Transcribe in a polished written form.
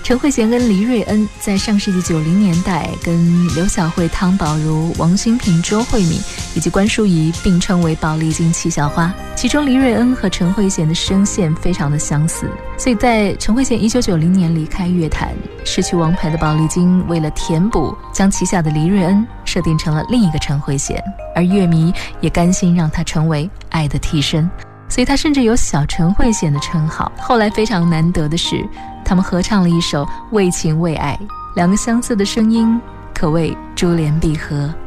陈慧娴跟黎瑞恩在上世纪90年代跟刘晓慧、汤宝如、王心平、周慧敏以及关淑怡并称为宝丽金七小花，其中黎瑞恩和陈慧娴的声线非常的相似，所以在陈慧娴1990年离开乐坛，失去王牌的宝丽金为了填补，将旗下的黎瑞恩设定成了另一个陈慧娴，而乐迷也甘心让她成为爱的替身，所以她甚至有小陈慧娴的称号。后来非常难得的是，他们合唱了一首《为情为爱》，两个相似的声音可谓珠联璧合。